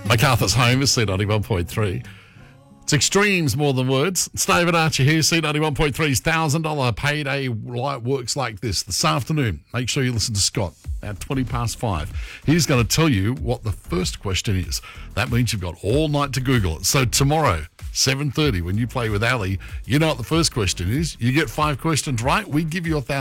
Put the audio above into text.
MacArthur's home is C91.3. It's extremes more than words. It's David Archer here, C91.3's $1,000 payday works like this afternoon. Make sure you listen to Scott at 5:20. He's going to tell you what the first question is. That means you've got all night to Google it. So tomorrow, 7:30, when you play with Ali, you know what the first question is. You get 5 questions right, we give you $1,000.